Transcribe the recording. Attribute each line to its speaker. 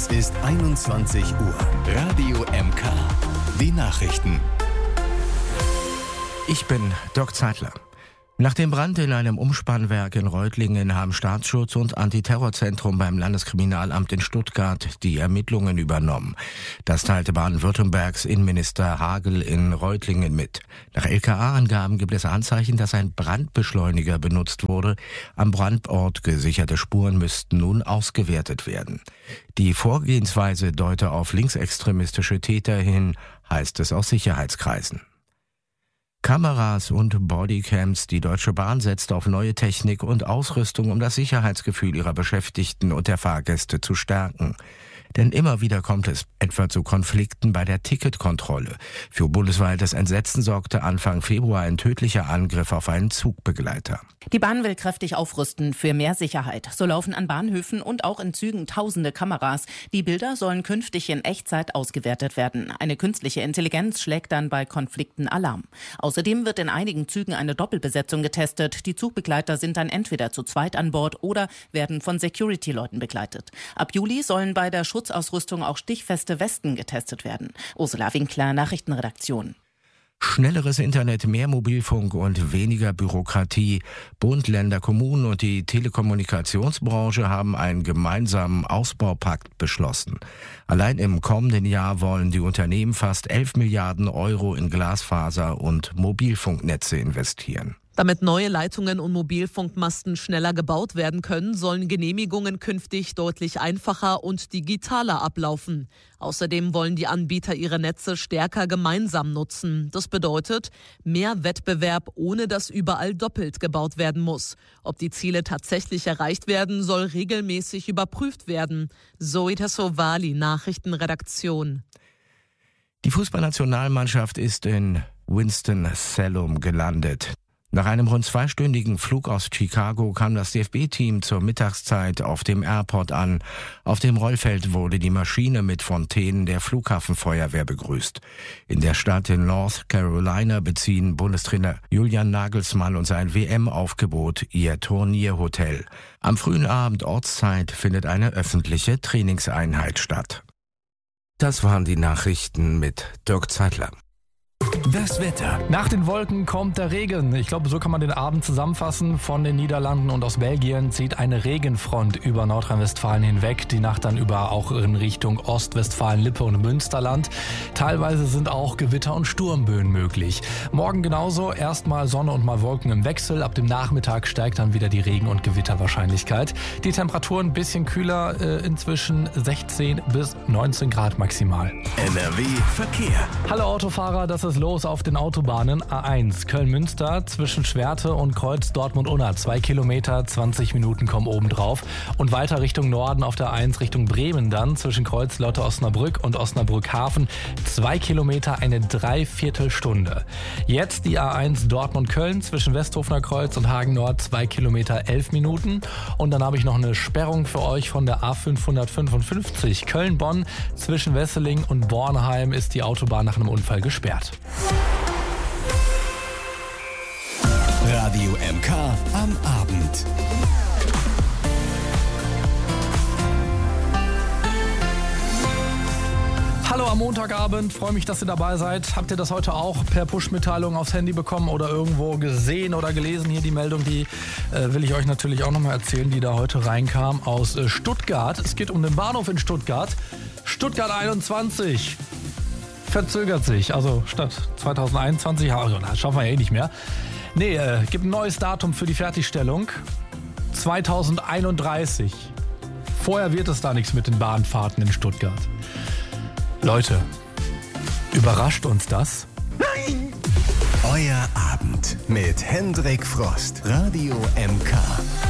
Speaker 1: Es ist 21 Uhr. Radio MK. Die Nachrichten.
Speaker 2: Ich bin Dirk Zeitler. Nach dem Brand in einem Umspannwerk in Reutlingen haben Staatsschutz und Antiterrorzentrum beim Landeskriminalamt in Stuttgart die Ermittlungen übernommen. Das teilte Baden-Württembergs Innenminister Hagel in Reutlingen mit. Nach LKA-Angaben gibt es Anzeichen, dass ein Brandbeschleuniger benutzt wurde. Am Brandort gesicherte Spuren müssten nun ausgewertet werden. Die Vorgehensweise deute auf linksextremistische Täter hin, heißt es aus Sicherheitskreisen. Kameras und Bodycams. Die Deutsche Bahn setzt auf neue Technik und Ausrüstung, um das Sicherheitsgefühl ihrer Beschäftigten und der Fahrgäste zu stärken. Denn immer wieder kommt es etwa zu Konflikten bei der Ticketkontrolle. Für bundesweites Entsetzen sorgte Anfang Februar ein tödlicher Angriff auf einen Zugbegleiter.
Speaker 3: Die Bahn will kräftig aufrüsten für mehr Sicherheit. So laufen an Bahnhöfen und auch in Zügen tausende Kameras. Die Bilder sollen künftig in Echtzeit ausgewertet werden. Eine künstliche Intelligenz schlägt dann bei Konflikten Alarm. Außerdem wird in einigen Zügen eine Doppelbesetzung getestet. Die Zugbegleiter sind dann entweder zu zweit an Bord oder werden von Security-Leuten begleitet. Ab Juli sollen bei der Schutzausrüstung auch stichfeste Westen getestet werden. Ursula Winkler, Nachrichtenredaktion.
Speaker 2: Schnelleres Internet, mehr Mobilfunk und weniger Bürokratie. Bund, Länder, Kommunen und die Telekommunikationsbranche haben einen gemeinsamen Ausbaupakt beschlossen. Allein im kommenden Jahr wollen die Unternehmen fast 11 Milliarden Euro in Glasfaser- und Mobilfunknetze investieren.
Speaker 4: Damit neue Leitungen und Mobilfunkmasten schneller gebaut werden können, sollen Genehmigungen künftig deutlich einfacher und digitaler ablaufen. Außerdem wollen die Anbieter ihre Netze stärker gemeinsam nutzen. Das bedeutet mehr Wettbewerb, ohne dass überall doppelt gebaut werden muss. Ob die Ziele tatsächlich erreicht werden, soll regelmäßig überprüft werden. Zoe Tassovali, Nachrichtenredaktion.
Speaker 2: Die Fußballnationalmannschaft ist in Winston-Salem gelandet. Nach einem rund 2-stündigen Flug aus Chicago kam das DFB-Team zur Mittagszeit auf dem Airport an. Auf dem Rollfeld wurde die Maschine mit Fontänen der Flughafenfeuerwehr begrüßt. In der Stadt in North Carolina beziehen Bundestrainer Julian Nagelsmann und sein WM-Aufgebot ihr Turnierhotel. Am frühen Abend Ortszeit findet eine öffentliche Trainingseinheit statt. Das waren die Nachrichten mit Dirk Zeitler.
Speaker 1: Das Wetter.
Speaker 5: Nach den Wolken kommt der Regen. Ich glaube, so kann man den Abend zusammenfassen. Von den Niederlanden und aus Belgien zieht eine Regenfront über Nordrhein-Westfalen hinweg. Die Nacht dann über auch in Richtung Ostwestfalen, Lippe und Münsterland. Teilweise sind auch Gewitter und Sturmböen möglich. Morgen genauso. Erstmal Sonne und mal Wolken im Wechsel. Ab dem Nachmittag steigt dann wieder die Regen- und Gewitterwahrscheinlichkeit. Die Temperaturen ein bisschen kühler, inzwischen 16 bis 19 Grad maximal.
Speaker 1: NRW Verkehr.
Speaker 5: Hallo Autofahrer, das ist los auf den Autobahnen. A1 Köln-Münster zwischen Schwerte und Kreuz Dortmund-Unna. 2 Kilometer, 20 Minuten kommen oben drauf. Und weiter Richtung Norden auf der A1 Richtung Bremen dann zwischen Kreuz Lotte-Osnabrück und Osnabrück-Hafen. 2 Kilometer, eine Dreiviertelstunde. Jetzt die A1 Dortmund-Köln zwischen Westhofener Kreuz und Hagen-Nord. 2 Kilometer, 11 Minuten. Und dann habe ich noch eine Sperrung für euch von der A555 Köln-Bonn. Zwischen Wesseling und Bornheim ist die Autobahn nach einem Unfall gesperrt.
Speaker 1: Radio MK am Abend.
Speaker 5: Hallo am Montagabend, freue mich, dass ihr dabei seid. Habt ihr das heute auch per Push-Mitteilung aufs Handy bekommen oder irgendwo gesehen oder gelesen? Hier die Meldung, die will ich euch natürlich auch nochmal erzählen, die da heute reinkam aus Stuttgart. Es geht um den Bahnhof in Stuttgart. Stuttgart 21 verzögert sich, also statt 2021, also das schaffen wir ja eh nicht mehr. Nee, gibt ein neues Datum für die Fertigstellung. 2031. Vorher wird es da nichts mit den Bahnfahrten in Stuttgart. Leute, überrascht uns das?
Speaker 1: Nein! Euer Abend mit Hendrik Frost. Radio MK.